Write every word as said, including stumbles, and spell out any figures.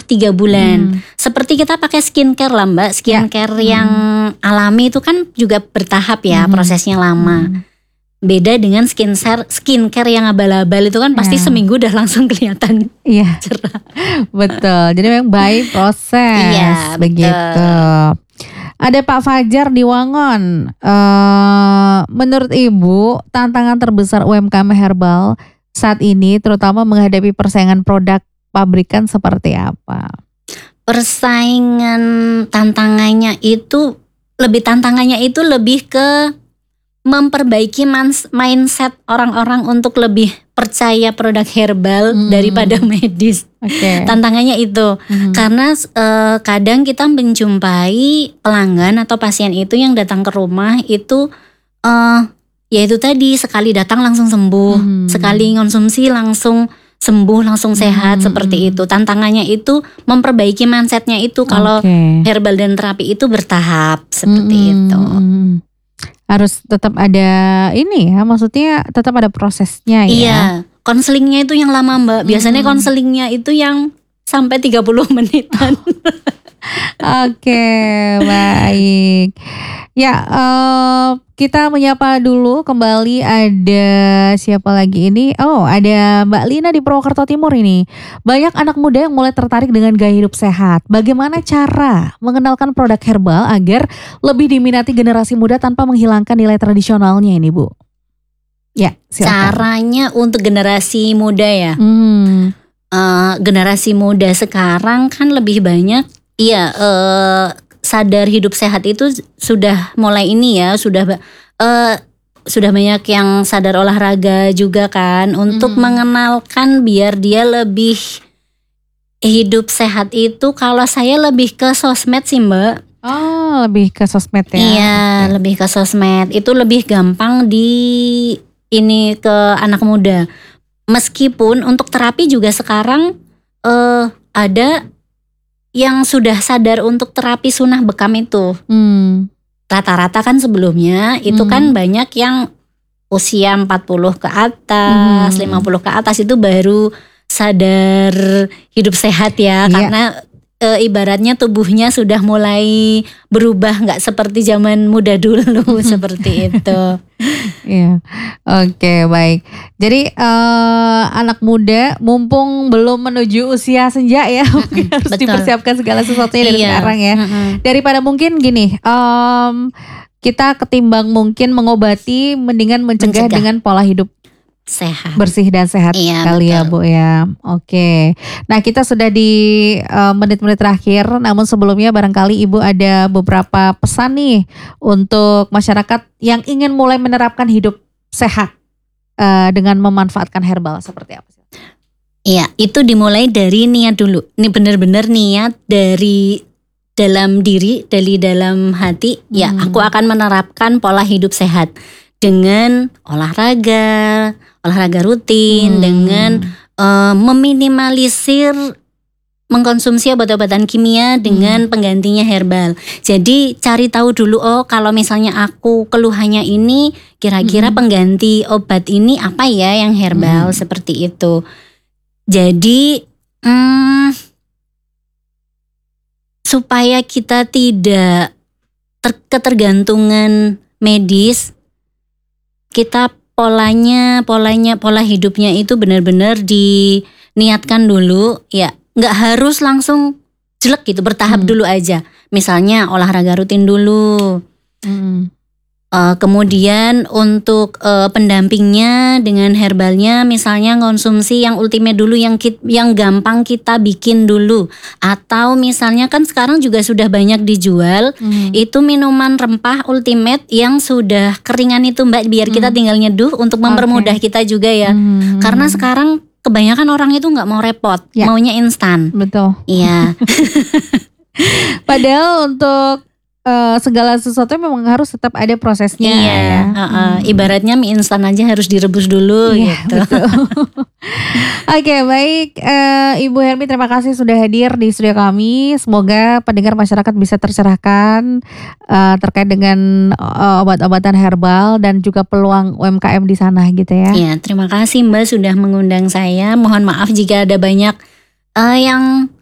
tiga bulan. Hmm. Seperti kita pakai skincare lah Mbak, skincare ya. yang hmm. alami itu kan juga bertahap ya, hmm. prosesnya lama. Hmm. Beda dengan skincare skincare yang abal-abal itu kan pasti ya. seminggu udah langsung kelihatan iya. cerah. Betul. Jadi memang by proses. Iya, begitu. Betul. Ada Pak Fajar di Wangon. Uh, menurut Ibu, tantangan terbesar U M K M herbal saat ini terutama menghadapi persaingan produk pabrikan seperti apa? Persaingan tantangannya itu lebih tantangannya itu lebih ke memperbaiki mindset orang-orang untuk lebih percaya produk herbal hmm. daripada medis. Okay. Tantangannya itu hmm. karena eh, kadang kita menjumpai pelanggan atau pasien itu yang datang ke rumah itu eh, ya itu tadi sekali datang langsung sembuh, hmm. sekali konsumsi langsung sembuh, langsung sehat hmm. seperti itu. Tantangannya itu memperbaiki mindsetnya itu kalau okay. herbal dan terapi itu bertahap seperti hmm. itu. Harus tetap ada ini ya, maksudnya tetap ada prosesnya ya. Iya, konselingnya itu yang lama Mbak. Biasanya hmm. konselingnya itu yang sampai tiga puluh menitan. Oke, baik. Ya, uh, kita menyapa dulu kembali ada siapa lagi ini? Oh, ada Mbak Lina di Purwokerto Timur ini. Banyak anak muda yang mulai tertarik dengan gaya hidup sehat. Bagaimana cara mengenalkan produk herbal agar lebih diminati generasi muda tanpa menghilangkan nilai tradisionalnya ini, Bu? Ya, silakan. Caranya untuk generasi muda ya. Hmm. Uh, generasi muda sekarang kan lebih banyak, iya. Uh, sadar hidup sehat itu sudah mulai ini ya, sudah uh, sudah banyak yang sadar olahraga juga kan untuk hmm. mengenalkan biar dia lebih hidup sehat itu. Kalau saya lebih ke sosmed sih Mbak. Oh, lebih ke sosmed ya. Iya, okay. lebih ke sosmed. Itu lebih gampang di ini ke anak muda. Meskipun untuk terapi juga sekarang uh, ada yang sudah sadar untuk terapi sunah bekam itu. Hmm. Rata-rata kan sebelumnya itu hmm. kan banyak yang usia empat puluh ke atas, hmm. lima puluh ke atas itu baru sadar hidup sehat ya. Yeah. Karena e, ibaratnya tubuhnya sudah mulai berubah, gak seperti zaman muda dulu seperti itu. Iya, oke baik. Jadi uh, anak muda mumpung belum menuju usia senja ya, mungkin harus Betul. dipersiapkan segala sesuatunya dari iya. sekarang ya. Mm-hmm. Daripada mungkin gini, um, kita ketimbang mungkin mengobati, mendingan mencegah, mencegah. dengan pola hidup sehat, bersih dan sehat iya, kali betul. ya Bu ya. Oke. Nah kita sudah di uh, menit-menit terakhir. Namun sebelumnya barangkali Ibu ada beberapa pesan nih untuk masyarakat yang ingin mulai menerapkan hidup sehat uh, dengan memanfaatkan herbal seperti apa sih? Iya, itu dimulai dari niat dulu. Ini benar-benar niat dari dalam diri, dari dalam hati. Hmm. Ya, aku akan menerapkan pola hidup sehat dengan olahraga, olahraga rutin, hmm. dengan uh, meminimalisir mengkonsumsi obat-obatan kimia dengan hmm. penggantinya herbal. Jadi cari tahu dulu, oh kalau misalnya aku keluhannya ini, kira-kira hmm. pengganti obat ini apa ya yang herbal, hmm. seperti itu. Jadi hmm, supaya kita tidak ter- ketergantungan medis, kita polanya, polanya, pola hidupnya itu benar-benar diniatkan dulu, ya nggak harus langsung jelek gitu, bertahap hmm. dulu aja. Misalnya olahraga rutin dulu, hmm. uh, kemudian untuk uh, pendampingnya dengan herbalnya, misalnya konsumsi yang ultimate dulu, yang kit, yang gampang kita bikin dulu. Atau misalnya kan sekarang juga sudah banyak dijual, hmm. itu minuman rempah ultimate yang sudah keringan itu Mbak, biar kita hmm. tinggal nyeduh untuk mempermudah okay. kita juga ya. Hmm. Karena sekarang kebanyakan orang itu nggak mau repot, ya. Maunya instan. Betul. Iya. Padahal untuk uh, segala sesuatu memang harus tetap ada prosesnya. Iya. Ya. Uh, uh, ibaratnya mie instan aja harus direbus dulu. Iya, gitu. Betul. Oke, okay, baik uh, Ibu Hermi, terima kasih sudah hadir di studio kami. Semoga pendengar masyarakat bisa tercerahkan uh, terkait dengan uh, obat-obatan herbal dan juga peluang U M K M di sana gitu ya. Iya, terima kasih Mbak sudah mengundang saya. Mohon maaf jika ada banyak uh, yang